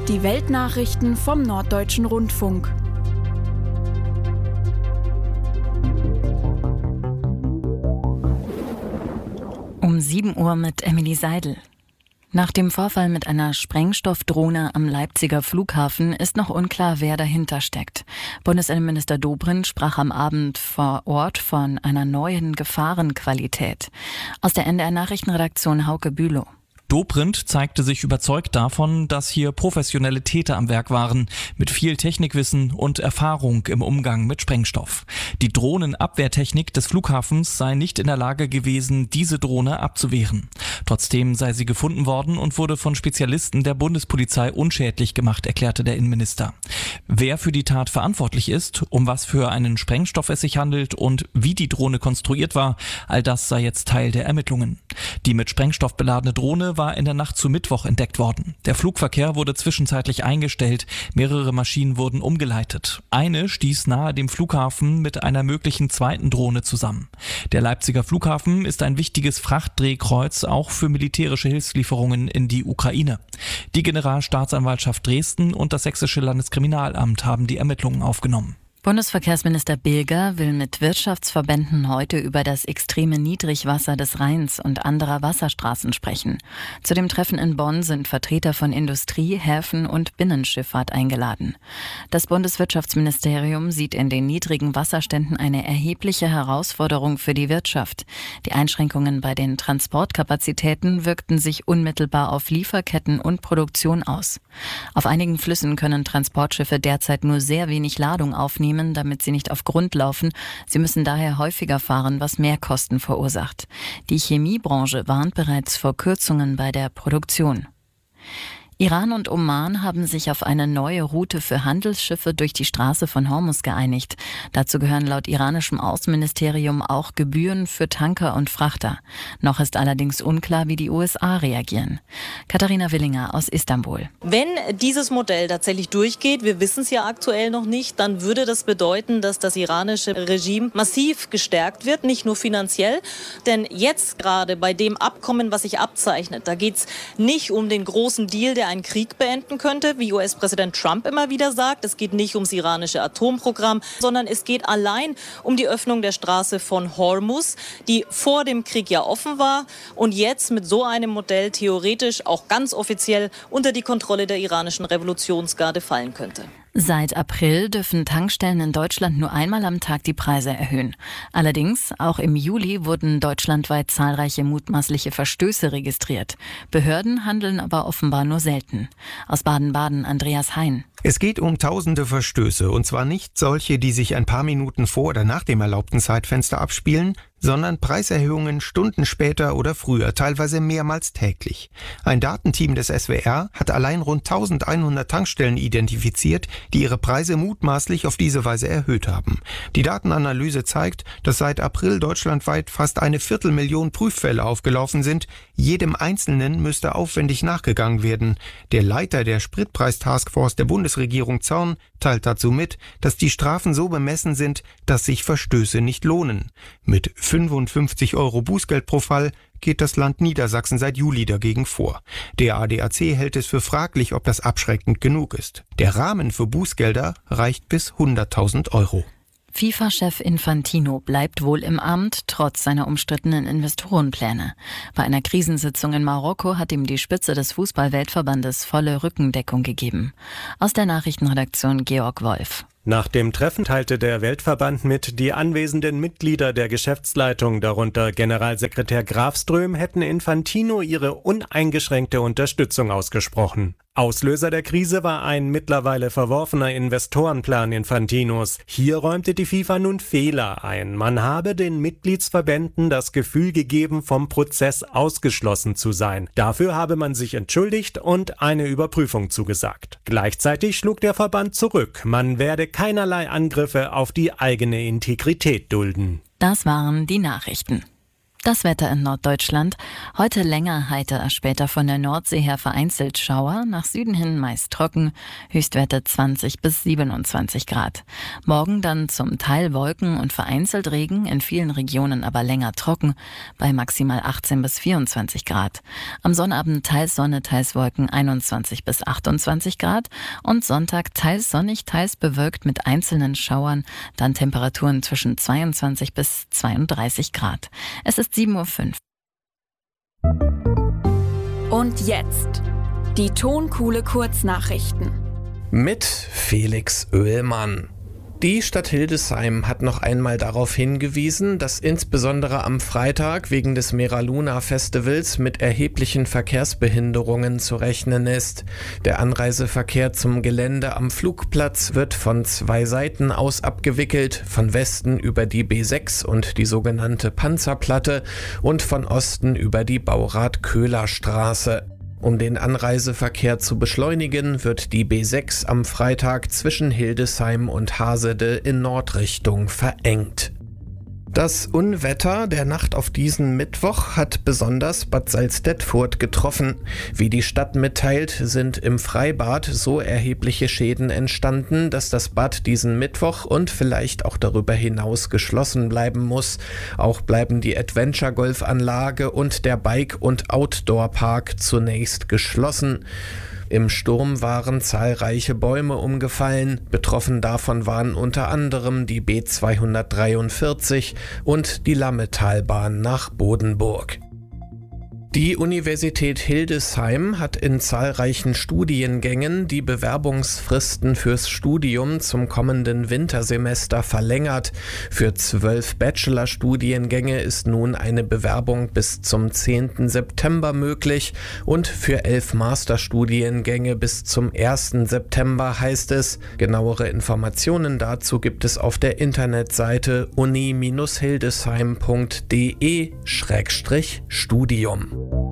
Die Weltnachrichten vom Norddeutschen Rundfunk. Um 7 Uhr mit Emily Seidel. Nach dem Vorfall mit einer Sprengstoffdrohne am Leipziger Flughafen ist noch unklar, wer dahinter steckt. Bundesinnenminister Dobrindt sprach am Abend vor Ort von einer neuen Gefahrenqualität. Aus der NDR-Nachrichtenredaktion Hauke Bülow. Dobrindt zeigte sich überzeugt davon, dass hier professionelle Täter am Werk waren, mit viel Technikwissen und Erfahrung im Umgang mit Sprengstoff. Die Drohnenabwehrtechnik des Flughafens sei nicht in der Lage gewesen, diese Drohne abzuwehren. Trotzdem sei sie gefunden worden und wurde von Spezialisten der Bundespolizei unschädlich gemacht, erklärte der Innenminister. Wer für die Tat verantwortlich ist, um was für einen Sprengstoff es sich handelt und wie die Drohne konstruiert war, all das sei jetzt Teil der Ermittlungen. Die mit Sprengstoff beladene Drohne war in der Nacht zu Mittwoch entdeckt worden. Der Flugverkehr wurde zwischenzeitlich eingestellt, mehrere Maschinen wurden umgeleitet. Eine stieß nahe dem Flughafen mit einer möglichen zweiten Drohne zusammen. Der Leipziger Flughafen ist ein wichtiges Frachtdrehkreuz auch für militärische Hilfslieferungen in die Ukraine. Die Generalstaatsanwaltschaft Dresden und das Sächsische Landeskriminalamt haben die Ermittlungen aufgenommen. Bundesverkehrsminister Bilger will mit Wirtschaftsverbänden heute über das extreme Niedrigwasser des Rheins und anderer Wasserstraßen sprechen. Zu dem Treffen in Bonn sind Vertreter von Industrie, Häfen und Binnenschifffahrt eingeladen. Das Bundeswirtschaftsministerium sieht in den niedrigen Wasserständen eine erhebliche Herausforderung für die Wirtschaft. Die Einschränkungen bei den Transportkapazitäten wirkten sich unmittelbar auf Lieferketten und Produktion aus. Auf einigen Flüssen können Transportschiffe derzeit nur sehr wenig Ladung aufnehmen, damit sie nicht auf Grund laufen. Sie müssen daher häufiger fahren, was Mehrkosten verursacht. Die Chemiebranche warnt bereits vor Kürzungen bei der Produktion. Iran und Oman haben sich auf eine neue Route für Handelsschiffe durch die Straße von Hormuz geeinigt. Dazu gehören laut iranischem Außenministerium auch Gebühren für Tanker und Frachter. Noch ist allerdings unklar, wie die USA reagieren. Katharina Willinger aus Istanbul. Wenn dieses Modell tatsächlich durchgeht, wir wissen es ja aktuell noch nicht, dann würde das bedeuten, dass das iranische Regime massiv gestärkt wird, nicht nur finanziell. Denn jetzt gerade bei dem Abkommen, was sich abzeichnet, da geht es nicht um den großen Deal, der einen Krieg beenden könnte, wie US-Präsident Trump immer wieder sagt. Es geht nicht ums iranische Atomprogramm, sondern es geht allein um die Öffnung der Straße von Hormuz, die vor dem Krieg ja offen war und jetzt mit so einem Modell theoretisch auch ganz offiziell unter die Kontrolle der iranischen Revolutionsgarde fallen könnte. Seit April dürfen Tankstellen in Deutschland nur einmal am Tag die Preise erhöhen. Allerdings, auch im Juli wurden deutschlandweit zahlreiche mutmaßliche Verstöße registriert. Behörden handeln aber offenbar nur selten. Aus Baden-Baden Andreas Hein. Es geht um tausende Verstöße, und zwar nicht solche, die sich ein paar Minuten vor oder nach dem erlaubten Zeitfenster abspielen, sondern Preiserhöhungen Stunden später oder früher, teilweise mehrmals täglich. Ein Datenteam des SWR hat allein rund 1100 Tankstellen identifiziert, die ihre Preise mutmaßlich auf diese Weise erhöht haben. Die Datenanalyse zeigt, dass seit April deutschlandweit fast 250.000 Prüffälle aufgelaufen sind. Jedem Einzelnen müsste aufwendig nachgegangen werden. Der Leiter der Spritpreistaskforce der Bundesregierung Zorn teilt dazu mit, dass die Strafen so bemessen sind, dass sich Verstöße nicht lohnen. Mit 55 € Bußgeld pro Fall geht das Land Niedersachsen seit Juli dagegen vor. Der ADAC hält es für fraglich, ob das abschreckend genug ist. Der Rahmen für Bußgelder reicht bis 100.000 €. FIFA-Chef Infantino bleibt wohl im Amt, trotz seiner umstrittenen Investorenpläne. Bei einer Krisensitzung in Marokko hat ihm die Spitze des Fußball-Weltverbandes volle Rückendeckung gegeben. Aus der Nachrichtenredaktion Georg Wolf. Nach dem Treffen teilte der Weltverband mit, die anwesenden Mitglieder der Geschäftsleitung, darunter Generalsekretär Grafström, hätten Infantino ihre uneingeschränkte Unterstützung ausgesprochen. Auslöser der Krise war ein mittlerweile verworfener Investorenplan Infantinos. Hier räumte die FIFA nun Fehler ein. Man habe den Mitgliedsverbänden das Gefühl gegeben, vom Prozess ausgeschlossen zu sein. Dafür habe man sich entschuldigt und eine Überprüfung zugesagt. Gleichzeitig schlug der Verband zurück. Man werde keinerlei Angriffe auf die eigene Integrität dulden. Das waren die Nachrichten. Das Wetter in Norddeutschland. Heute länger heiter, später von der Nordsee her vereinzelt Schauer, nach Süden hin meist trocken, Höchstwerte 20 bis 27 Grad. Morgen dann zum Teil Wolken und vereinzelt Regen, in vielen Regionen aber länger trocken, bei maximal 18 bis 24 Grad. Am Sonnabend teils Sonne, teils Wolken 21 bis 28 Grad und Sonntag teils sonnig, teils bewölkt mit einzelnen Schauern, dann Temperaturen zwischen 22 bis 32 Grad. Es ist 7:05 Uhr. Und jetzt die Tonkuhle Kurznachrichten. Mit Felix Oehlmann. Die Stadt Hildesheim hat noch einmal darauf hingewiesen, dass insbesondere am Freitag wegen des Mera-Luna-Festivals mit erheblichen Verkehrsbehinderungen zu rechnen ist. Der Anreiseverkehr zum Gelände am Flugplatz wird von 2 Seiten aus abgewickelt, von Westen über die B6 und die sogenannte Panzerplatte und von Osten über die Baurath-Köhler-Straße. Um den Anreiseverkehr zu beschleunigen, wird die B6 am Freitag zwischen Hildesheim und Hasede in Nordrichtung verengt. Das Unwetter der Nacht auf diesen Mittwoch hat besonders Bad Salzdetfurt getroffen. Wie die Stadt mitteilt, sind im Freibad so erhebliche Schäden entstanden, dass das Bad diesen Mittwoch und vielleicht auch darüber hinaus geschlossen bleiben muss. Auch bleiben die Adventure-Golf-Anlage und der Bike- und Outdoor-Park zunächst geschlossen. Im Sturm waren zahlreiche Bäume umgefallen. Betroffen davon waren unter anderem die B243 und die Lammetalbahn nach Bodenburg. Die Universität Hildesheim hat in zahlreichen Studiengängen die Bewerbungsfristen fürs Studium zum kommenden Wintersemester verlängert. Für 12 Bachelorstudiengänge ist nun eine Bewerbung bis zum 10. September möglich und für 11 Masterstudiengänge bis zum 1. September heißt es. Genauere Informationen dazu gibt es auf der Internetseite uni-hildesheim.de/studium.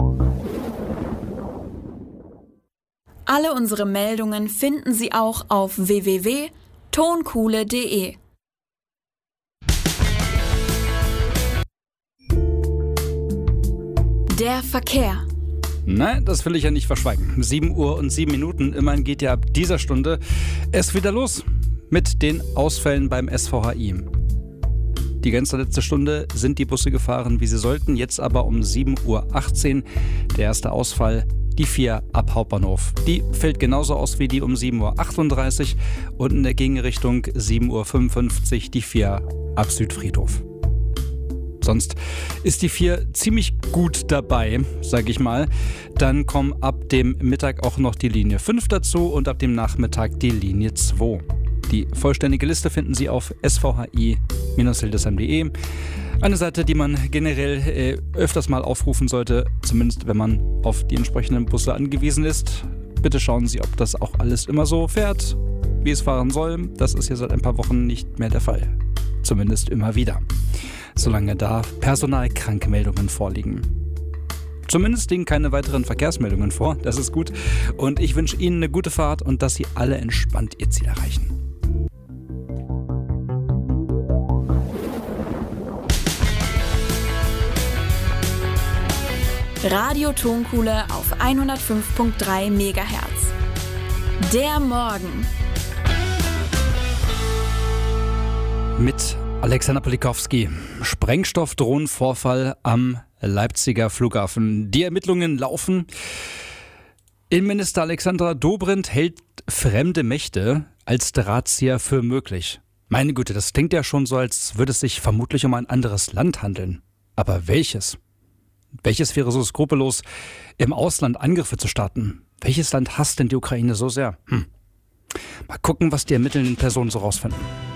Alle unsere Meldungen finden Sie auch auf www.tonkuhle.de. Der Verkehr. Nein, das will ich ja nicht verschweigen. 7 Uhr und 7 Minuten, immerhin geht ja ab dieser Stunde es wieder los mit den Ausfällen beim SVHI. Die ganze letzte Stunde sind die Busse gefahren, wie sie sollten. Jetzt aber um 7:18 Uhr der erste Ausfall, die 4 ab Hauptbahnhof. Die fällt genauso aus wie die um 7:38 Uhr und in der Gegenrichtung 7:55 Uhr die 4 ab Südfriedhof. Sonst ist die 4 ziemlich gut dabei, sage ich mal. Dann kommen ab dem Mittag auch noch die Linie 5 dazu und ab dem Nachmittag die Linie 2. Die vollständige Liste finden Sie auf svhi-hildesheim.de. Eine Seite, die man generell öfters mal aufrufen sollte, zumindest wenn man auf die entsprechenden Busse angewiesen ist. Bitte schauen Sie, ob das auch alles immer so fährt, wie es fahren soll. Das ist ja seit ein paar Wochen nicht mehr der Fall. Zumindest immer wieder. Solange da Personalkrankmeldungen vorliegen. Zumindest liegen keine weiteren Verkehrsmeldungen vor, das ist gut. Und ich wünsche Ihnen eine gute Fahrt und dass Sie alle entspannt Ihr Ziel erreichen. Radio Tonkuhle auf 105.3 MHz. Der Morgen. Mit Alexander Polikowski. Sprengstoffdrohnenvorfall am Leipziger Flughafen. Die Ermittlungen laufen. Innenminister Alexandra Dobrindt hält fremde Mächte als Drahtzieher für möglich. Meine Güte, das klingt ja schon so, als würde es sich vermutlich um ein anderes Land handeln. Aber welches? Welches wäre so skrupellos, im Ausland Angriffe zu starten? Welches Land hasst denn die Ukraine so sehr? Mal gucken, was die ermittelnden Personen so rausfinden.